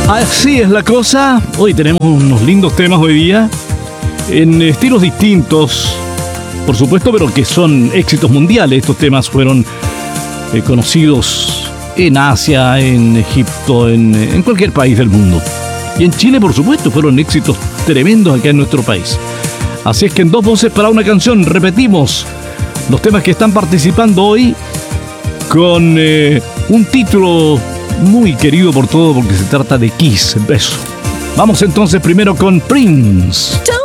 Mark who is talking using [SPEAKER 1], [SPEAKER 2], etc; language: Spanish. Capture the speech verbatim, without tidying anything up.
[SPEAKER 1] Así es la cosa. Hoy tenemos unos lindos temas hoy día, en estilos distintos, por supuesto, pero que son éxitos mundiales. Estos temas fueron eh, conocidos en Asia, en Egipto, en, en cualquier país del mundo. Y en Chile, por supuesto, fueron éxitos tremendos acá en nuestro país. Así es que en Dos Voces para una Canción repetimos los temas que están participando hoy con eh, un título muy querido por todos, porque se trata de Kiss, beso. Vamos entonces primero con Prince.